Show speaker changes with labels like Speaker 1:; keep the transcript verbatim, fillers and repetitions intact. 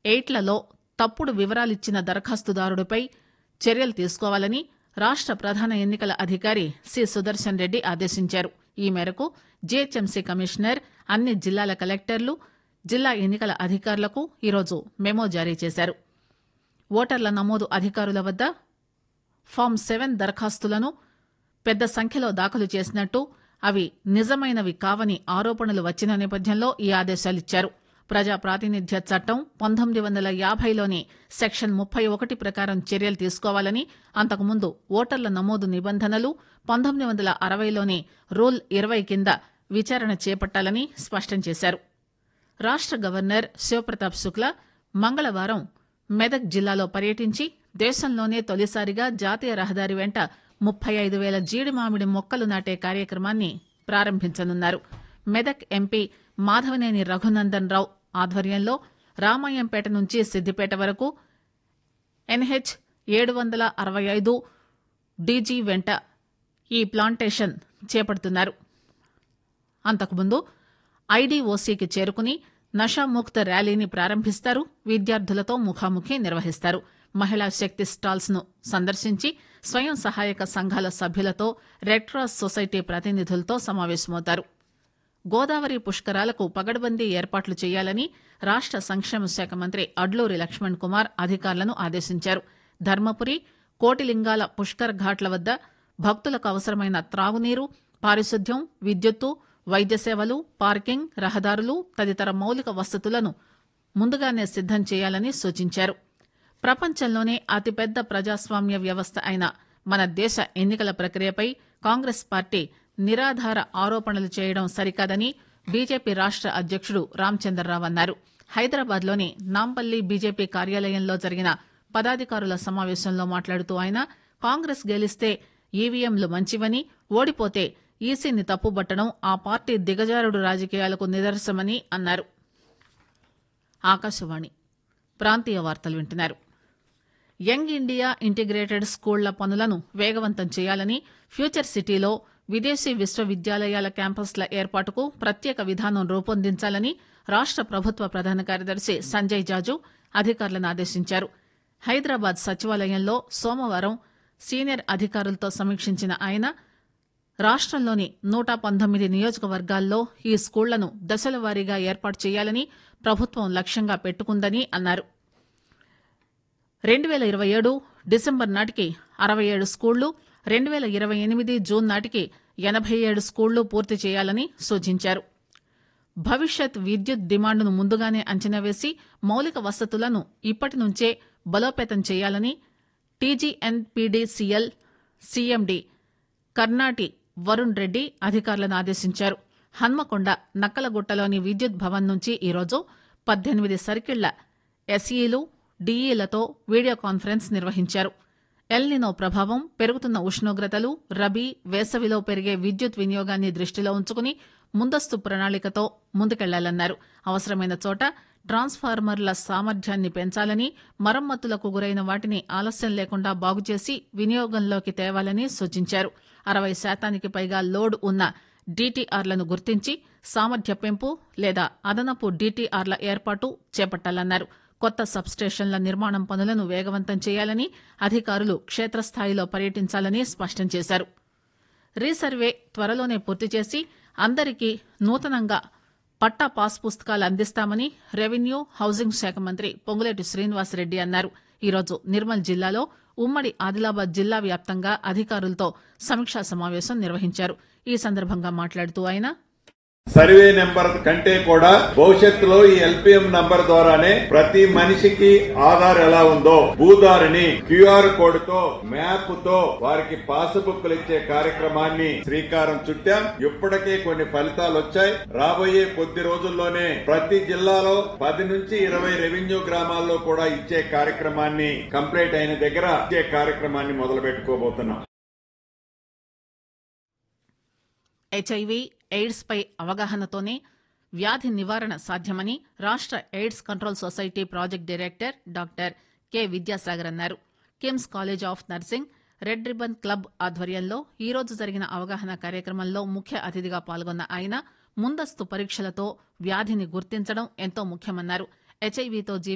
Speaker 1: ఎయిట్లలో తప్పుడు వివరాలిచ్చిన దరఖాస్తుదారుడిపై చర్యలు తీసుకోవాలని రాష్ట ప్రధాన ఎన్నికల అధికారి సి సుదర్శన్ రెడ్డి ఆదేశించారు. ఈ మేరకు జీహెచ్ఎంసీ కమిషనర్ అన్ని జిల్లాల కలెక్టర్లు, జిల్లా ఎన్నికల అధికారులకు ఈరోజు మెమో జారీ చేశారు. ఓటర్ల నమోదు అధికారుల వద్ద ఫామ్ సెవెన్ దరఖాస్తులను పెద్ద సంఖ్యలో దాఖలు చేసినట్టు, అవి నిజమైనవి కావని ఆరోపణలు వచ్చిన నేపథ్యంలో ఈ ఆదేశాలిచ్చారు. ప్రజా ప్రాతినిధ్య చట్టం పంతొమ్మిది వందల యాభైలోని సెక్షన్ ముప్పై ఒకటి ప్రకారం చర్యలు తీసుకోవాలని, అంతకుముందు ఓటర్ల నమోదు నిబంధనలు పంతొమ్మిది వందల అరవైలోని రూల్ ఇరవై కింద విచారణ చేపట్టాలని స్పష్టం చేశారు. రాష్ట గవర్నర్ శివప్రతాప్ శుక్లా మంగళవారం మెదక్ జిల్లాలో పర్యటించి దేశంలోనే తొలిసారిగా జాతీయ రహదారి వెంట ముప్పై ఐదు వేల జీడి మామిడి మొక్కలు నాటే కార్యక్రమాన్ని ప్రారంభించనున్నారు. మెదక్ ఎంపీ మాధవనేని రఘునందన్ రావు ఆధ్వర్యంలో రామయ్యంపేట నుంచి సిద్దిపేట వరకు ఎన్హెచ్ ఏడు వందల అరవై ఐదు డీజీ వెంట ఈ ప్లాంటేషన్ చేపడుతున్నారు. అంతకుముందు ఐడీఓసీకి చేరుకుని నషాముక్త ర్యాలీని ప్రారంభిస్తారు. విద్యార్థులతో ముఖాముఖి నిర్వహిస్తారు. మహిళా శక్తి స్టాల్స్ ను సందర్శించి స్వయం సహాయక సంఘాల సభ్యులతో, రెడ్ క్రాస్ సొసైటీ ప్రతినిధులతో సమావేశమవుతారు. గోదావరి పుష్కరాలకు పగడ్బందీ ఏర్పాట్లు చేయాలని రాష్ట సంక్షేమ శాఖ మంత్రి అడ్లూరి లక్ష్మణ్ కుమార్ అధికారులను ఆదేశించారు. ధర్మపురి, కోటిలింగాల పుష్కర్ ఘాట్ల వద్ద భక్తులకు అవసరమైన త్రాగునీరు, పారిశుద్ధ్యం, విద్యుత్తు, వైద్య సేవలు, పార్కింగ్, రహదారులు తదితర మౌలిక వసతులను ముందుగానే సిద్దం చేయాలని సూచించారు. ప్రపంచంలోనే అతిపెద్ద ప్రజాస్వామ్య వ్యవస్థ అయిన మన దేశ ఎన్నికల ప్రక్రియపై కాంగ్రెస్ పార్టీ నిరాధార ఆరోపణలు చేయడం సరికాదని బీజేపీ రాష్ట అధ్యకుడు రామచంద్రరావు అన్నారు. హైదరాబాద్లోని నాంపల్లి బీజేపీ కార్యాలయంలో జరిగిన పదాధికారుల సమావేశంలో మాట్లాడుతూ ఆయన కాంగ్రెస్ గెలిస్తే ఈవీఎంలు మంచివని, ఓడిపోతే ఈసీని తప్పుబట్టడం ఆ పార్టీ దిగజారుడు రాజకీయాలకు నిదర్శనమని అన్నారు. ఆకాశవాణి ప్రాంతీయ వార్తలు వింటున్నారు. యంగ్ ఇండియా ఇంటిగ్రేటెడ్ స్కూళ్ల పనులను వేగవంతం చేయాలని, ఫ్యూచర్ సిటీలో విదేశీ విశ్వవిద్యాలయాల క్యాంపస్ల ఏర్పాటుకు ప్రత్యేక విధానం రూపొందించాలని రాష్ట ప్రభుత్వ ప్రధాన కార్యదర్శి సంజయ్ జాజు అధికారులను ఆదేశించారు. హైదరాబాద్ సచివాలయంలో సోమవారం సీనియర్ అధికారులతో సమీక్షించిన ఆయన రాష్టంలోని నూట పంతొమ్మిది నియోజకవర్గాల్లో ఈ స్కూళ్లను దశల వారీగా ఏర్పాటు చేయాలని ప్రభుత్వం లక్ష్యంగా పెట్టుకుందని అన్నారు. రెండు పేల ఇరవై ఏడు డిసెంబర్ నాటికి అరవై ఏడు స్కూళ్లు, రెండు పేల ఇరవై ఎనిమిది జూన్ నాటికి ఎనబై ఏడు స్కూళ్లు పూర్తి చేయాలని సూచించారు. భవిష్యత్ విద్యుత్ డిమాండ్ను ముందుగానే అంచనా వేసి మౌలిక వసతులను ఇప్పటి నుంచే బలోపేతం చేయాలని టీజీఎన్పీడీసీఎల్ సీఎండీ కర్నాటి వరుణ్ రెడ్డి అధికారులను ఆదేశించారు. హన్మకొండ నక్కలగుట్టలోని విద్యుత్ భవన్ నుంచి ఈరోజు పద్దెనిమిది సర్కిళ్ల ఎస్ఈలు, డీఈలతో వీడియో కాన్ఫరెన్స్ నిర్వహించారు. ఎల్నినో ప్రభావం, పెరుగుతున్న ఉష్ణోగ్రతలు, రబీ, వేసవిలో పెరిగే విద్యుత్ వినియోగాన్ని దృష్టిలో ఉంచుకుని ముందస్తు ప్రణాళికతో ముందుకెళ్లాలన్నారు. అవసరమైన చోట ట్రాన్స్ఫార్మర్ల సామర్థ్యాన్ని పెంచాలని, మరమ్మతులకు గురైన వాటిని ఆలస్యం లేకుండా బాగుచేసి వినియోగంలోకి తేవాలని సూచించారు. అరవై శాతానికి పైగా లోడ్ ఉన్న డీటీఆర్లను గుర్తించి సామర్థ్య పెంపు లేదా అదనపు డీటీఆర్ల ఏర్పాటు చేపట్టాలన్నారు. కొత్త సబ్స్టేషన్ల నిర్మాణం పనులను వేగవంతం చేయాలని, అధికారులు క్షేత్రస్థాయిలో పర్యటించాలని స్పష్టం చేశారు. రీసర్వే త్వరలోనే పూర్తి చేసి అందరికీ నూతనంగా పట్టా పాస్ పుస్తకాలు అందిస్తామని రెవెన్యూ, హౌసింగ్ శాఖ మంత్రి పొంగులేటి శ్రీనివాసరెడ్డి అన్నారు. ఈరోజు నిర్మల్ జిల్లాలో ఉమ్మడి ఆదిలాబాద్ జిల్లా వ్యాప్తంగా అధికారులతో సమీక్షా సమావేశం నిర్వహించారు. ఈ సందర్భంగా మాట్లాడుతూ ఆయన
Speaker 2: సర్వే నెంబర్ కంటే కూడా భవిష్యత్తులో ఈ ఎల్పీఎం నంబర్ ద్వారానే ప్రతి మనిషికి ఆధార్ ఎలా ఉందో భూదారిని క్యూఆర్ కోడ్ తో, మ్యాప్ తో వారికి పాస్ బుక్లు ఇచ్చే కార్యక్రమాన్ని శ్రీకారం చుట్టాం. ఇప్పటికే కొన్ని ఫలితాలు వచ్చాయి. రాబోయే కొద్ది రోజుల్లోనే ప్రతి జిల్లాలో పది నుంచి ఇరవై రెవెన్యూ గ్రామాల్లో కూడా ఇచ్చే కార్యక్రమాన్ని కంప్లీట్ అయిన దగ్గర ఇచ్చే కార్యక్రమాన్ని మొదలు పెట్టుకోబోతున్నాం.
Speaker 1: హెచ్ఐవి ఎయిడ్స్ పై అవగాహనతోనే వ్యాధి నివారణ సాధ్యమని రాష్ట AIDS control society project director doctor K Vidyasagar అన్నారు. KIMS college of nursing, red ribbon club ఆధ్వర్యంలో ఈరోజు జరిగిన అవగాహన కార్యక్రమంలో ముఖ్య అతిథిగా పాల్గొన్న ఆయన ముందస్తు పరీక్షలతో వ్యాధిని గుర్తించడం ఎంతో ముఖ్యమన్నారు. హెచ్ఐవితో